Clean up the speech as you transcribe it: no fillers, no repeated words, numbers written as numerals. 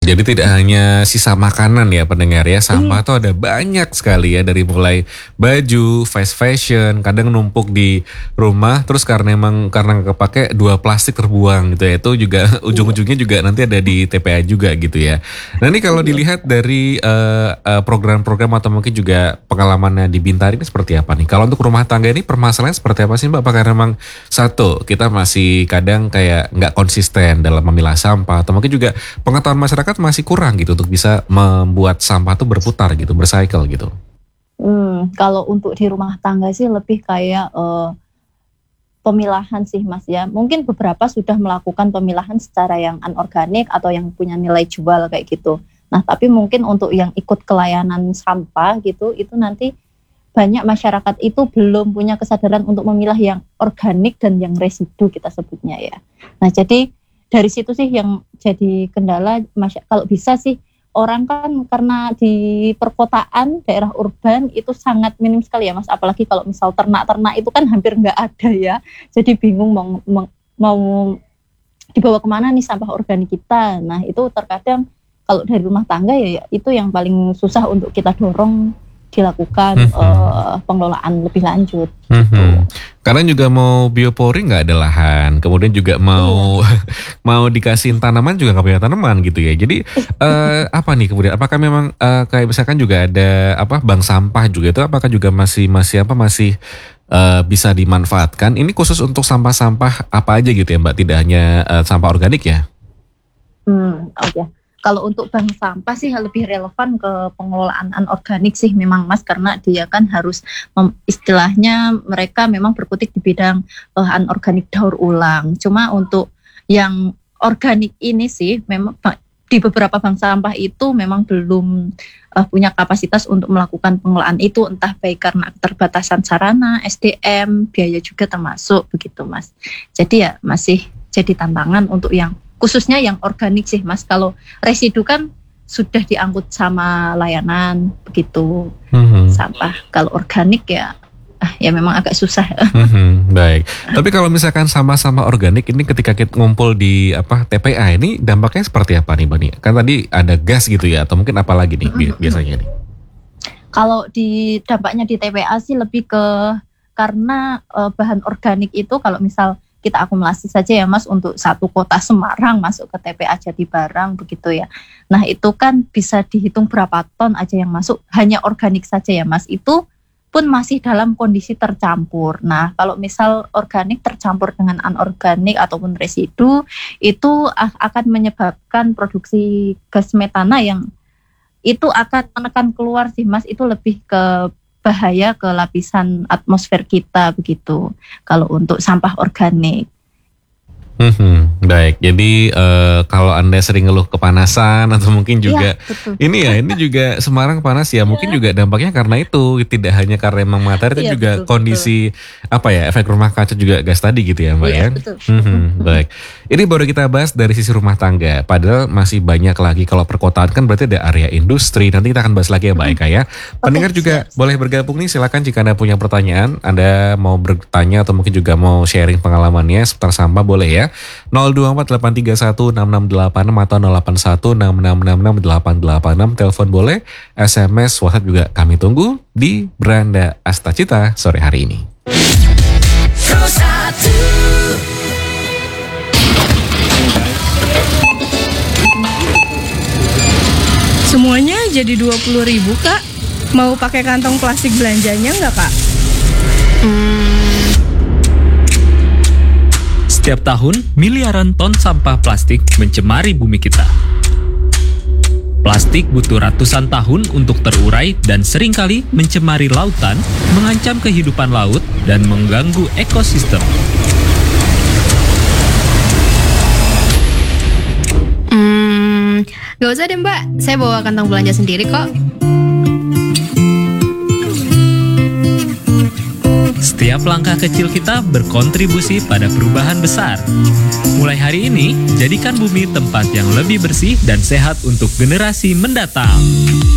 Jadi tidak hanya sisa makanan ya pendengar ya, sampah tuh ada banyak sekali ya, dari mulai baju, fast fashion, kadang numpuk di rumah, terus karena nggak kepake, dua plastik terbuang gitu ya, itu juga ujung-ujungnya juga nanti ada di TPA juga gitu ya. Nah ini kalau dilihat dari program-program atau mungkin juga pengalamannya di Bintar ini seperti apa nih? Kalau untuk rumah tangga ini permasalahan seperti apa sih Mbak? Apakah memang satu, kita masih kadang kayak nggak konsisten dalam memilah sampah, atau mungkin juga pengetahuan masyarakat masih kurang gitu untuk bisa membuat sampah tuh berputar gitu, bercycle gitu? Kalau untuk di rumah tangga sih lebih kayak pemilahan sih Mas ya. Mungkin beberapa sudah melakukan pemilahan secara yang anorganik atau yang punya nilai jual kayak gitu. Nah tapi mungkin untuk yang ikut kelayanan sampah gitu, itu nanti banyak masyarakat itu belum punya kesadaran untuk memilah yang organik dan yang residu kita sebutnya ya. Nah jadi dari situ sih yang jadi kendala. Kalau bisa sih, orang kan karena di perkotaan, daerah urban itu sangat minim sekali ya Mas, apalagi kalau misal ternak-ternak itu kan hampir nggak ada ya, jadi bingung mau dibawa kemana nih sampah organik kita. Nah itu terkadang kalau dari rumah tangga ya itu yang paling susah untuk kita dorong dilakukan pengelolaan lebih lanjut. Gitu. Karena juga mau biopori nggak ada lahan, kemudian juga mau mau dikasihin tanaman juga nggak punya tanaman gitu ya. Jadi apa nih kemudian? Apakah memang kayak misalkan juga ada bank sampah juga itu? Apakah juga masih bisa dimanfaatkan? Ini khusus untuk sampah-sampah apa aja gitu ya Mbak? Tidak hanya sampah organik ya? Oke. Kalau untuk bank sampah sih lebih relevan ke pengelolaan anorganik sih memang Mas, karena dia kan harus istilahnya mereka memang berkutik di bidang anorganik daur ulang. Cuma untuk yang organik ini sih memang di beberapa bank sampah itu memang belum punya kapasitas untuk melakukan pengelolaan itu, entah baik karena keterbatasan sarana, SDM, biaya juga termasuk begitu Mas. Jadi ya masih jadi tantangan untuk yang khususnya yang organik sih Mas. Kalau residu kan sudah diangkut sama layanan begitu sampah. Kalau organik ya memang agak susah. Baik. Tapi kalau misalkan sama-sama organik ini ketika kita ngumpul di TPA ini dampaknya seperti apa nih Mbak Nia? Kan tadi ada gas gitu ya, atau mungkin apa lagi nih biasanya nih? Kalau di dampaknya di TPA sih lebih ke karena bahan organik itu kalau misal kita akumulasi saja ya Mas, untuk satu kota Semarang masuk ke TPA Jatibarang begitu ya. Nah itu kan bisa dihitung berapa ton aja yang masuk, hanya organik saja ya Mas, itu pun masih dalam kondisi tercampur. Nah kalau misal organik tercampur dengan anorganik ataupun residu, itu akan menyebabkan produksi gas metana yang itu akan menekan keluar sih Mas, itu lebih ke bahaya ke lapisan atmosfer kita begitu kalau untuk sampah organik. Baik, jadi kalau Anda sering ngeluh kepanasan atau mungkin juga ini juga Semarang panas ya, mungkin juga dampaknya karena itu, tidak hanya karena emang matahari, tapi juga kondisi efek rumah kaca juga gas tadi gitu ya Mbak ya. Baik, ini baru kita bahas dari sisi rumah tangga, padahal masih banyak lagi. Kalau perkotaan kan berarti ada area industri, nanti kita akan bahas lagi ya Mbak Eka ya. Pendengar juga boleh bergabung nih, silakan jika Anda punya pertanyaan, Anda mau bertanya atau mungkin juga mau sharing pengalamannya seputar sampah, boleh ya. 0248316686 atau 0816666886, telepon boleh, SMS, WhatsApp juga kami tunggu di Beranda Astacita sore hari ini. Semuanya jadi 20.000 Kak. Mau pakai kantong plastik belanjanya nggak Kak? Setiap tahun, miliaran ton sampah plastik mencemari bumi kita. Plastik butuh ratusan tahun untuk terurai dan seringkali mencemari lautan, mengancam kehidupan laut, dan mengganggu ekosistem. Gak usah deh Mbak, saya bawa kantong belanja sendiri kok. Setiap langkah kecil kita berkontribusi pada perubahan besar. Mulai hari ini, jadikan bumi tempat yang lebih bersih dan sehat untuk generasi mendatang.